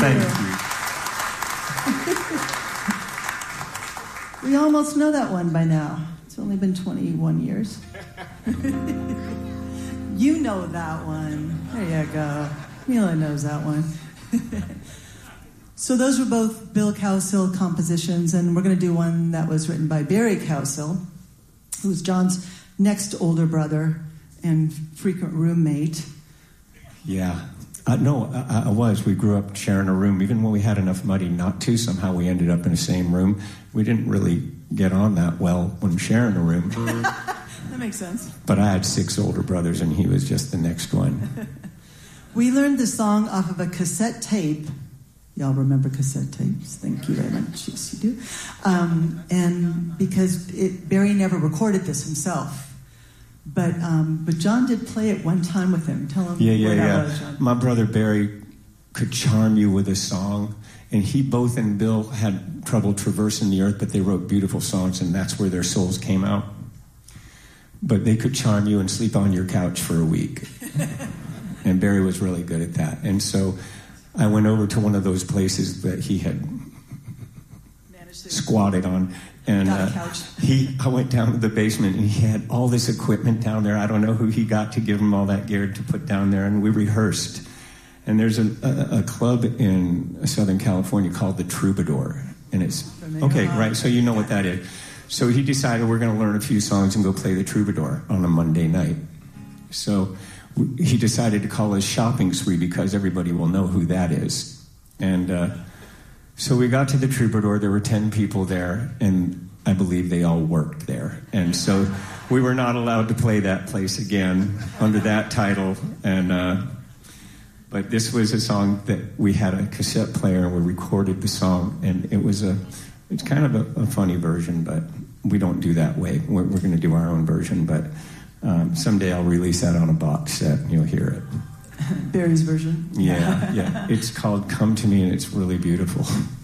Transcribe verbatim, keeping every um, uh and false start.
Thank you. We almost know that one by now. It's only been twenty-one years. You know that one. There you go. Mila knows that one. So those were both Bill Cowsill compositions, and we're going to do one that was written by Barry Cowsill, who was John's next older brother and frequent roommate. Yeah. Uh, no, I, I was. We grew up sharing a room. Even when we had enough money not to, somehow we ended up in the same room. We didn't really get on that well when sharing a room. That makes sense. But I had six older brothers, and he was just the next one. We learned the song off of a cassette tape. Y'all remember cassette tapes? Thank you very much. Yes, you do. Um, and because it, Barry never recorded this himself. But um, but John did play it one time with him. Tell him yeah, yeah, where that yeah. was, John. My brother Barry could charm you with a song, and he both and Bill had trouble traversing the earth, but they wrote beautiful songs, and that's where their souls came out. But they could charm you and sleep on your couch for a week. And Barry was really good at that. And so I went over to one of those places that he had squatted on. And uh, he, I went down to the basement, and he had all this equipment down there. I don't know who he got to give him all that gear to put down there, and we rehearsed. And there's a, a, a club in Southern California called the Troubadour, and it's okay, right? So you know what that is. So he decided we're going to learn a few songs and go play the Troubadour on a Monday night. So he decided to call us Shopping Spree because everybody will know who that is. And uh, so we got to the Troubadour. There were ten people there, and I believe they all worked there. And so we were not allowed to play that place again under that title. And uh, but this was a song that we had a cassette player, and we recorded the song, and it was a it's kind of a, a funny version, but we don't do that way. We're, we're going to do our own version, but um, someday I'll release that on a box set, and you'll hear it. Barry's version. Yeah, yeah. It's called Come to Me, and it's really beautiful.